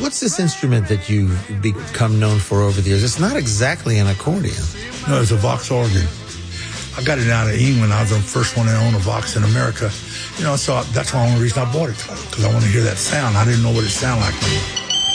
what's this instrument that you've become known for over the years? It's not exactly an accordion. No, it's a Vox organ. I got it out of England. I was the first one to own a Vox in America. So that's the only reason I bought it, because I want to hear that sound. I didn't know what it sounded like.